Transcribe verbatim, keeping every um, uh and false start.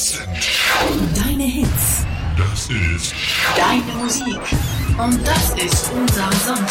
Hits sind. Deine Hits. Das ist Deine Musik. Und das ist unser Sonntag.